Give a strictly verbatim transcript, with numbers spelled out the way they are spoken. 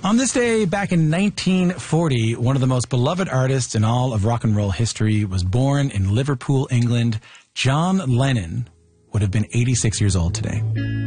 On this day, back in nineteen forty, one of the most beloved artists in all of rock and roll history was born in Liverpool, England. John Lennon would have been eighty-six years old today.